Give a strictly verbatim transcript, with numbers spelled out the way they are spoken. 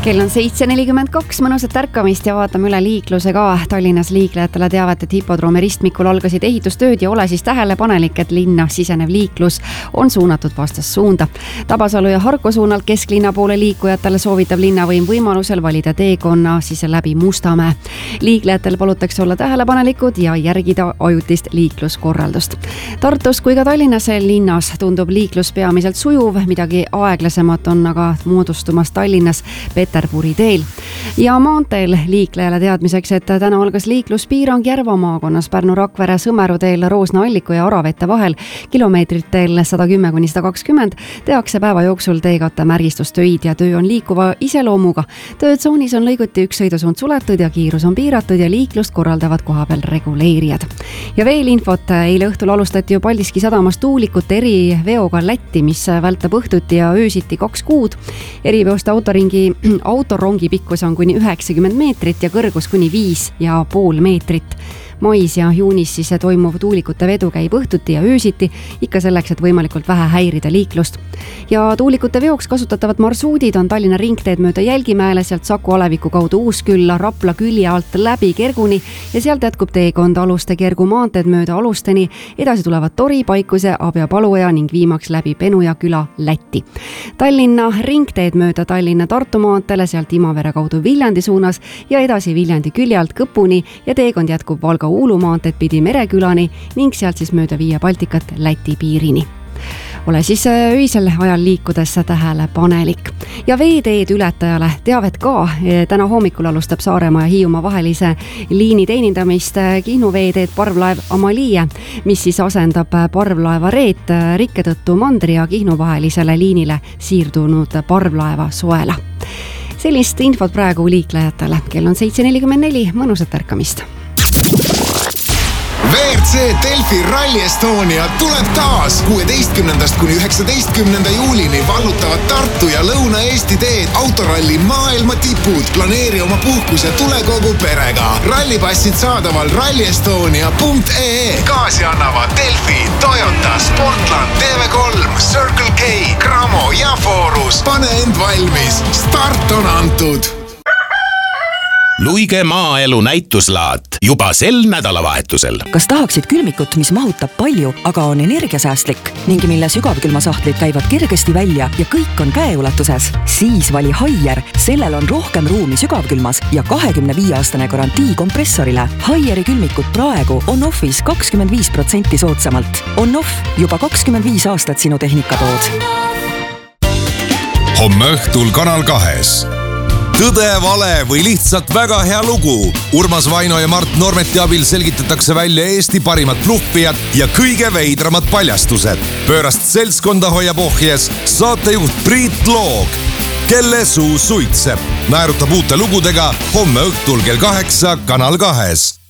Kell on seitse nelikümmend kaks, mõnusat ärkamist ja vaatame üle liikluse ka. Tallinnas liiklejatele teavet, et hipodroomi ristmikul algasid ehitustööd ja ole siis tähelepanelik, et linna sisenev liiklus on suunatud vastassuunda. Tabasalu ja Harku suunalt kesklinna poole liikujatele soovitab linnavõim võimalusel valida teekonna siis läbi Mustamäe. Liiklejatel palutakse olla tähelepanelikud ja järgida ajutist liikluskorraldust. Tartus kui ka Tallinnas linnas tundub liiklus peamiselt sujuv, midagi aeglasemat on aga moodustumas Tallinnas Peterburi teel. Ja maanteel liiklejale teadmiseks, et täna algas liikluspiirang Järva maakonnas Pärnu-Rakvere Sõmeru teel Roosna-Alliku ja Aravete vahel kilomeetritel sada kümme kuni sada kakskümmend tehakse päeva jooksul teekatte märgistustöid ja töö on liikuva iseloomuga. Töötsoonis on lõiguti üks sõidusuund suletud ja kiirus on piiratud ja liiklust korraldavad kohapeal reguleerijad. Ja veel infot, eile õhtul alustati ju Paldiski sadamas tuulikute eriveoga Lätti, mis vältab õhtuti ja öösiti kaks kuud. Eriveoste autoringi autorongi pikkus on kuni üheksakümmend meetrit ja kõrgus kuni viis ja pool meetrit. Mais ja juunis siis toimuv tuulikute vedu käib õhtuti ja öösiti, ikka selleks, et võimalikult vähe häirida liiklust. Ja tuulikute veoks kasutatavad marsruudid on Tallinna ringteed mööda Jälgimäele, sealt Saku Aleviku kaudu Uuskülla, Rapla külje alt läbi Kerguni ja sealt jätkub teekond Aluste Kergu maanteed mööda Alusteni, edasi tulevad Tori, Paikuse, Abja Paluoja ning viimaks läbi Penuja küla Lätti. Tallinna ringteed mööda Tallinna Tartu maanteele, sealt Imavere kaudu Viljandi suunas ja edasi Viljandi külje alt Kõpuni ja teekond jätkub Valga Uulu maanteed pidi Merekülani ning sealt siis mööda Via Balticat Läti piirini. Ole siis öisel ajal liikudes tähelepanelik. Ja veeteed ületajale teavet ka. Täna hommikul alustab Saaremaa ja Hiiumaa vahelise liini teenindamist Kihnu veeteed parvlaev Amalie, mis siis asendab parvlaeva Reet rikke tõttu Mandri ja Kihnu vahelisele liinile siirdunud parvlaeva Soela. Sellist infot praegu liiklejatele. Kell on seitse nelikümmend neli, mõnusat ärkamist. V R C Delfi Rally Estonia tuleb taas kuueteistkümnendast kuni üheksateistkümnenda juulini vallutavad Tartu ja Lõuna-Eesti teed autoralli maailma tipud. Planeeri oma puhkus ja tule kogu perega. Rallipassid saadaval rally estonia punkt ee. Gaasi annavad Delfi, Toyota, Sportland, T V kolm, Circle K, Cramo ja Forus. Pane end valmis. Start on antud. Luige maaelu näituslaat juba sel nädalavahetusel. Kas tahaksid külmikut, mis mahutab palju, aga on energiasäästlik ning mille sügavkülmasahtlid käivad kergesti välja ja kõik on käeulatuses? Siis vali Haier, sellel on rohkem ruumi sügavkülmas ja kahekümne viie aastane garantii kompressorile. Haieri külmikut praegu on offis kakskümmend viis protsenti soodsamalt. On off juba kakskümmend viis aastat sinu tehnikatood. Homme õhtul Kanal kahes. Tõde, vale või lihtsalt väga hea lugu. Urmas Vaino ja Mart Normeti abil selgitatakse välja Eesti parimad bluffijad ja kõige veidramad paljastused. Pöörast seltskonda hoiab ohjes saatejuht Priit Loog, kelle suu suitseb. Naerutab uute lugudega homme õhtul kell kaheksa Kanal kahes.